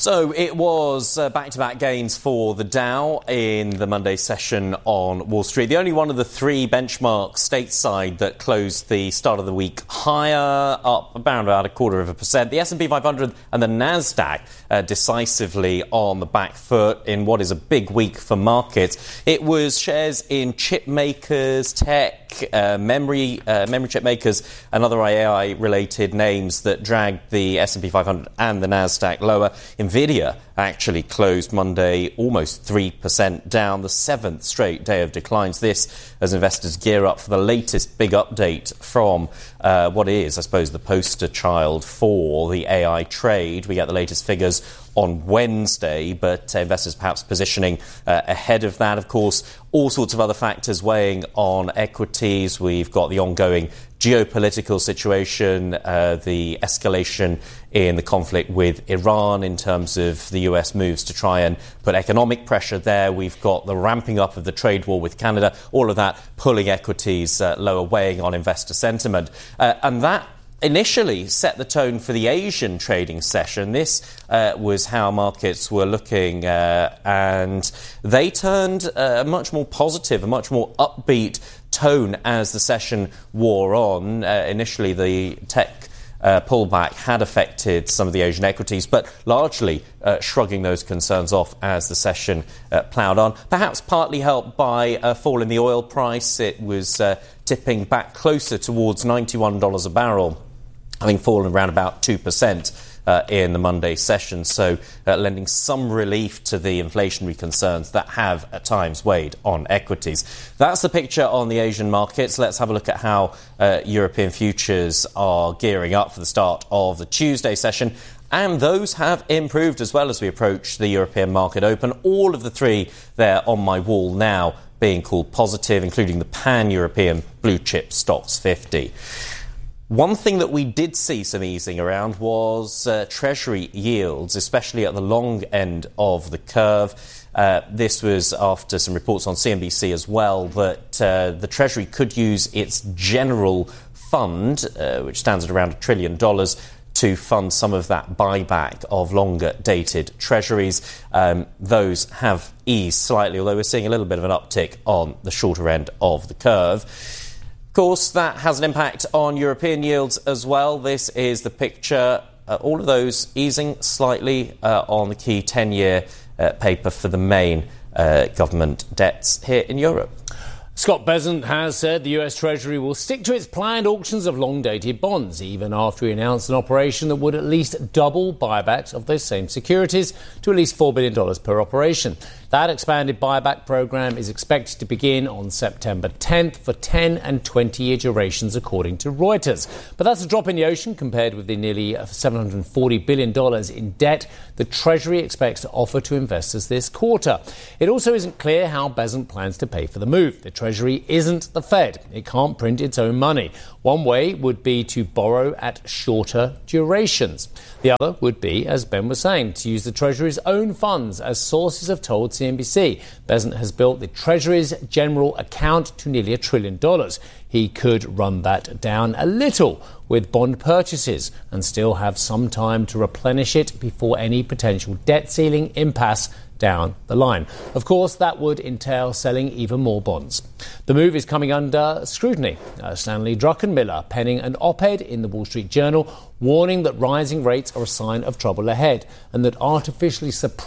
So it was back-to-back gains for the Dow in the Monday session on Wall Street. The only one of the three benchmarks stateside that closed the start of the week higher, up about 0.25%. The S&P 500 and the Nasdaq decisively on the back foot in what is a big week for markets. It was shares in chip makers, tech, memory chip makers and other AI-related names that dragged the S&P 500 and the Nasdaq lower. Nvidia actually closed Monday almost 3% down, the seventh straight day of declines. This as investors gear up for the latest big update from what is, I suppose, the poster child for the AI trade. We get the latest figures on Wednesday, but investors perhaps positioning ahead of that. Of course, all sorts of other factors weighing on equities. We've got the ongoing geopolitical situation, the escalation in the conflict with Iran in terms of the US moves to try and put economic pressure there. We've got the ramping up of the trade war with Canada, all of that pulling equities lower, weighing on investor sentiment. And that initially set the tone for the Asian trading session. This was how markets were looking, and they turned a much more positive, a much more upbeat tone as the session wore on. Initially, the tech pullback had affected some of the Asian equities, but largely shrugging those concerns off as the session ploughed on. Perhaps partly helped by a fall in the oil price. It was tipping back closer towards $91 a barrel, having fallen around about 2% in the Monday session, so lending some relief to the inflationary concerns that have at times weighed on equities. That's the picture on the Asian markets. Let's have a look at how European futures are gearing up for the start of the Tuesday session. And those have improved as well as we approach the European market open. All of the three there on my wall now being called positive, including the pan-European blue chip Stocks 50. One thing that we did see some easing around was Treasury yields, especially at the long end of the curve. This was after some reports on CNBC as well that the Treasury could use its general fund, which stands at around $1 trillion, to fund some of that buyback of longer-dated treasuries. Those have eased slightly, although we're seeing a little bit of an uptick on the shorter end of the curve. Of course, that has an impact on European yields as well. This is the picture. All of those easing slightly on the key 10-year paper for the main government debts here in Europe. Scott Bessent has said the US Treasury will stick to its planned auctions of long-dated bonds, even after he announced an operation that would at least double buybacks of those same securities to at least $4 billion per operation. That expanded buyback program is expected to begin on September 10th for 10 and 20-year durations, according to Reuters. But that's a drop in the ocean compared with the nearly $740 billion in debt the Treasury expects to offer to investors this quarter. It also isn't clear how Bessent plans to pay for the move. The Treasury isn't the Fed. It can't print its own money. One way would be to borrow at shorter durations. The other would be, as Ben was saying, to use the Treasury's own funds, as sources have told CNBC. Bessent has built the Treasury's general account to nearly $1 trillion. He could run that down a little with bond purchases and still have some time to replenish it before any potential debt ceiling impasse down the line. Of course, that would entail selling even more bonds. The move is coming under scrutiny. Stanley Druckenmiller penning an op-ed in the Wall Street Journal warning that rising rates are a sign of trouble ahead and that artificially suppressed